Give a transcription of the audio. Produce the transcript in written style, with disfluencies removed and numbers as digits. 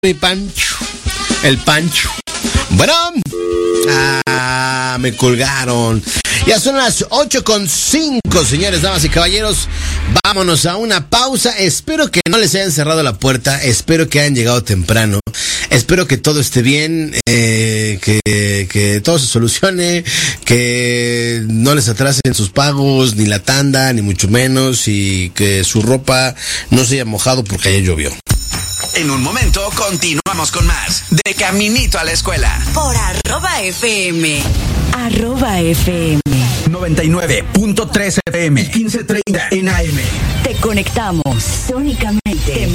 mi Pancho. El Pancho. Bueno. Me colgaron. Ya son las 8:05, señores, damas y caballeros. Vámonos a una pausa. Espero que no les hayan cerrado la puerta. Espero que hayan llegado temprano. Espero que todo esté bien. Que todo se solucione. Que no les atrasen sus pagos, ni la tanda, ni mucho menos. Y que su ropa no se haya mojado porque ayer llovió. En un momento continuamos con más de Caminito a la Escuela. Por @FM. @FM. 99.3 FM. 1530 en AM. Te conectamos sónicamente.